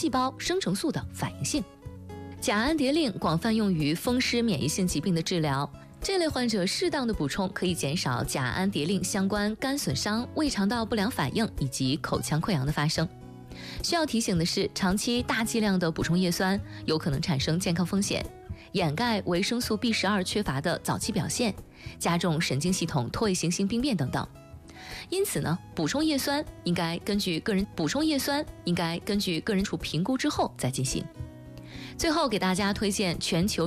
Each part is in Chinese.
细胞生成素的反应性。甲氨蝶呤广泛用于风湿免疫性疾病的治疗，这类患者适当的补充可以减少甲氨蝶呤相关肝损伤、胃肠道不良反应以及口腔溃疡的发生。需要提醒的是，长期大剂量的补充叶酸有可能产生健康风险，掩盖维生素 B12 缺乏的早期表现，加重神经系统退行性病变等等。因此呢，补充叶酸应该根据个人评估之后再进行。最后给大家推荐全球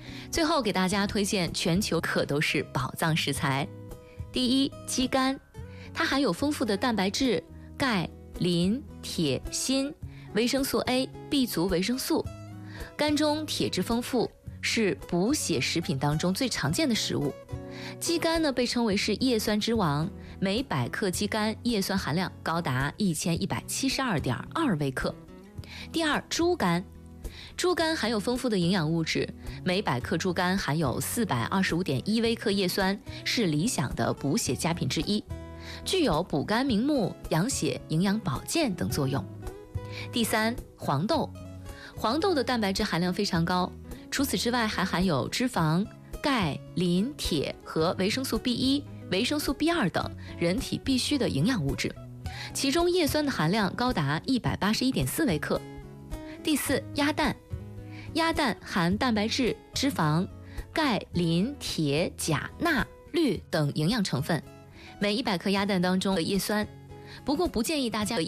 可都是宝藏食材。第一，鸡肝，它含有丰富的蛋白质、钙、磷、铁、锌、维生素 A、B 族维生素。肝中铁质丰富，是补血食品当中最常见的食物。鸡肝呢被称为是叶酸之王，每100克鸡肝叶酸含量高达1172.2微克。第二，猪肝。猪肝含有丰富的营养物质，每100克猪肝含有425.1微克叶酸，是理想的补血佳品之一，具有补肝明目、养血、营养保健等作用。第三，黄豆。黄豆的蛋白质含量非常高，除此之外还含有脂肪、钙、磷、铁和维生素 B1、维生素 B2 等人体必需的营养物质，其中叶酸的含量高达181.4微克。第四，鸭蛋。鸭蛋含蛋白质、脂肪、钙、磷、铁、钾、钠、氯等营养成分，每100克鸭蛋当中的叶酸。不过不建议大家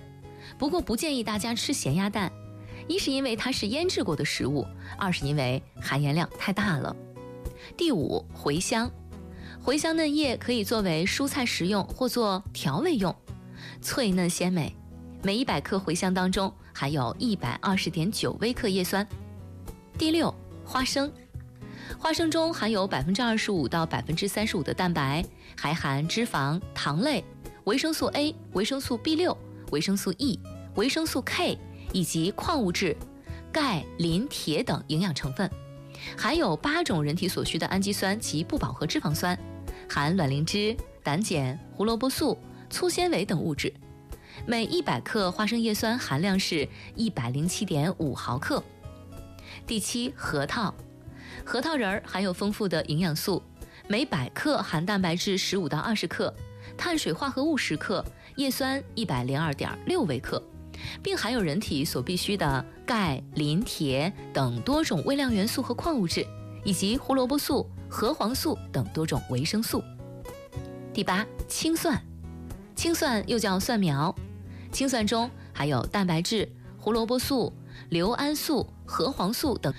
吃咸鸭蛋，一是因为它是腌制过的食物，二是因为含盐量太大了。第五，茴香。茴香嫩叶可以作为蔬菜食用或做调味用，脆嫩鲜美。每100克茴香当中含有120.9微克叶酸。第六，花生。花生中含有25%到35%的蛋白，还含脂肪、糖类、维生素 A、维生素 B6、维生素 E、维生素 K 以及矿物质、钙、磷、铁等营养成分，含有8种人体所需的氨基酸及不饱和脂肪酸，含卵磷脂、胆碱、胡萝卜素、粗纤维等物质。每100克花生叶酸含量是107.5毫克。第七，核桃。核桃仁含有丰富的营养素，每100克含蛋白质15到20克，碳水化合物10克，叶酸102.6微克，并含有人体所必需的钙、磷、铁等多种微量元素和矿物质，以及胡萝卜素、核黄素等多种维生素。第八，青蒜。青蒜又叫蒜苗，青蒜中含有蛋白质、胡萝卜素、硫胺素、核黄素等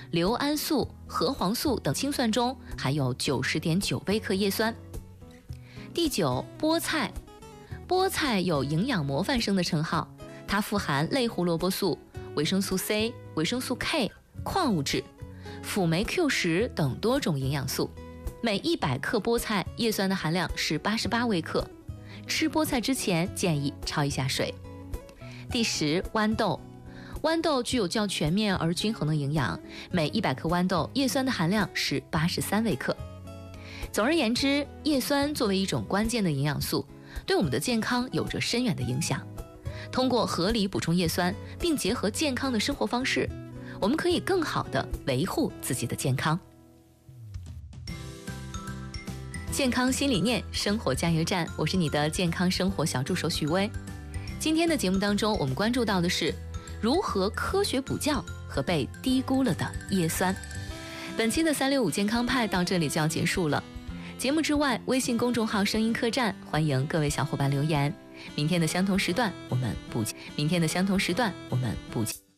青蒜中含有90.9微克叶酸。第九，菠菜。菠菜有营养模范生的称号，它富含类胡萝卜素、维生素 C、维生素 K、矿物质、辅酶 Q10等多种营养素。每100克菠菜叶酸的含量是88微克，吃菠菜之前建议焯一下水。第十，豌豆。豌豆具有较全面而均衡的营养，每100克豌豆叶酸的含量是83微克。总而言之，叶酸作为一种关键的营养素，对我们的健康有着深远的影响。通过合理补充叶酸，并结合健康的生活方式，我们可以更好地维护自己的健康。健康新理念，生活加油站，我是你的健康生活小助手许巍。今天的节目当中，我们关注到的是如何科学补觉和被低估了的叶酸。本期的365健康派到这里就要结束了。节目之外，微信公众号声音客栈欢迎各位小伙伴留言。明天的相同时段我们不见。